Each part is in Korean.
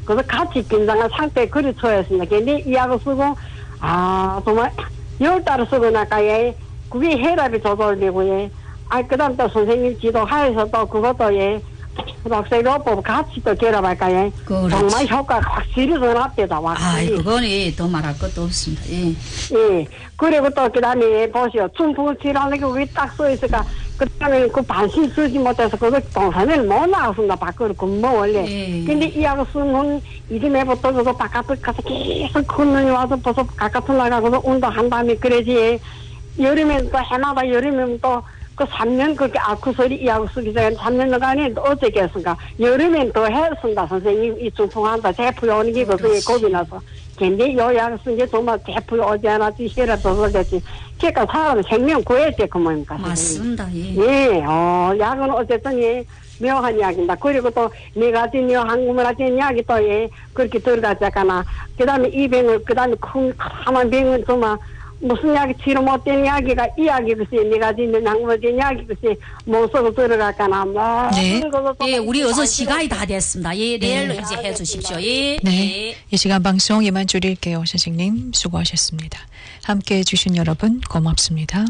그래서 같이 긴장한 상태에 그리 처했습니다. 근데 이 약을 쓰고, 정말, 10달을 쓰고 나니까, 예, 그게 혈압이 조절되고, 예, 그 다음 또 선생님 지도하에서 또 그것도, 예, 록세로법 같이 또 결합할까, 예. 정말 효과가 확실히 더 납니다, 확실히. 그거는 더 말할 것도 없습니다, 예. 예. 그리고 또, 그 다음에, 보시오. 중풍치라는 게 거기 딱 써있으니까, 그 다음에 그 반신 쓰지 못해서 그거 동산에는 못 나왔습니다. 밖으로 근무 원래. 예. 근데 이 약을 쓰면 이름에부터 저도 바깥에 가서 계속 큰 눈이 와서 벌써 바깥으로 나가고서 운동한 다음에 그래지. 여름엔 또 해마다 여름엔 또 그 3년 그렇게 아쿠소리 이 약을 쓰기 전에 3년 동안에 어쩌겠습니까? 여름엔 더 했습니다. 선생님 이 중풍한다. 대포에 오는 게 그게 겁이 나서. 근데 요 약을 쓴 게 정말 대포에 오지 않았지. 혈압 조절됐지. 그러니까 사람 생명 구했지 그 뭡니까? 맞습니다. 예. 예, 약은 어쨌든 예, 묘한 약입니다. 그리고 또 네 가지 한국문화 된 약이 또 예, 그렇게 들어가잖아. 그다음에 이 병을 그다음에 큰 병은 정말 무슨 약이 치료 못된 약이가 이 약이 글쎄 네 가지 있는 한국문화 된 약이 글쎄 몸속으로 들어갈까나 뭐. 네. 예, 우리 어서 시간이 다 됐습니다. 예, 내일로 이제 해주십시오. 예. 네. 예. 이 시간 방송 이만 줄일게요. 선생님 수고하셨습니다. 함께해 주신 여러분 고맙습니다.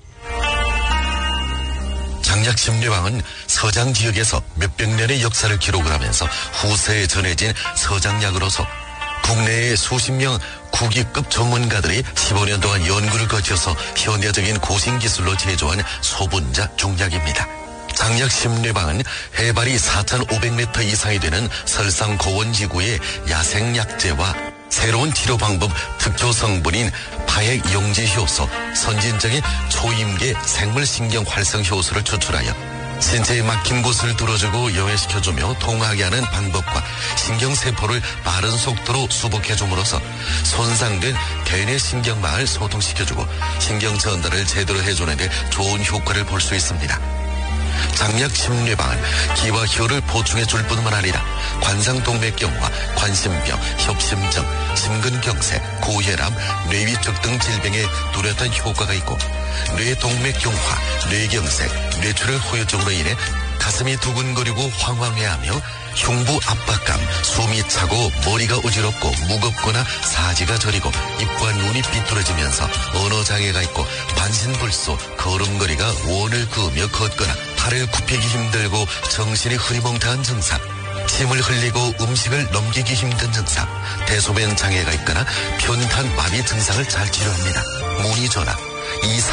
장약심리왕은 서장 지역에서 몇백 년의 역사를 기록을 하면서 후세에 전해진 서장약으로서 국내의 수십 명 국위급 전문가들이 15년 동안 연구를 거쳐서 현대적인 고신기술로 제조한 소분자 종약입니다. 장약심리왕은 해발이 4,500m 이상이 되는 설상 고원지구의 야생약재와 새로운 치료 방법 특효 성분인 파액 용지 효소, 선진적인 초임계 생물신경 활성 효소를 추출하여 신체에 막힌 곳을 뚫어주고 여회시켜주며 통하게 하는 방법과 신경세포를 빠른 속도로 수복해줌으로써 손상된 개인의 신경망을 소통시켜주고 신경 전달을 제대로 해주는 데 좋은 효과를 볼 수 있습니다. 장약심리방은 기와 혈을 보충해 줄 뿐만 아니라 관상동맥경화, 관심병, 협심증, 심근경색, 고혈압, 뇌위축 등 질병에 뚜렷한 효과가 있고 뇌동맥경화, 뇌경색, 뇌출혈 후유증으로 인해 가슴이 두근거리고 황황해하며 흉부 압박감, 숨이 차고 머리가 어지럽고 무겁거나 사지가 저리고 입과 눈이 삐뚤어지면서 언어장애가 있고 반신불수, 걸음걸이가 원을 그으며 걷거나 팔을 굽히기 힘들고 정신이 흐리멍텅한 증상, 침을 흘리고 음식을 넘기기 힘든 증상, 대소변 장애가 있거나 편탄 마비 증상을 잘 치료합니다. 문의 전화